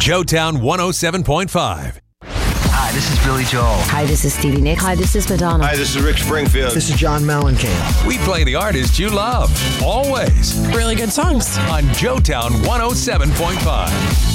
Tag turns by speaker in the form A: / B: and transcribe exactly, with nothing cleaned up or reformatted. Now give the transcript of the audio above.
A: Joetown one oh seven point five.
B: Hi, this is Billy Joel.
C: Hi, this is Stevie Nicks.
D: Hi, this is Madonna.
E: Hi, this is Rick Springfield.
F: This is John Mellencamp.
A: We play the artists you love, always.
D: Really good songs.
A: On Joetown one oh seven point five.